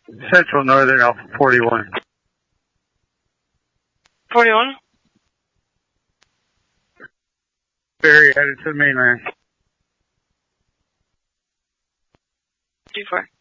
Central Northern Alpha 41. 41? Ferry headed to the mainland. 24.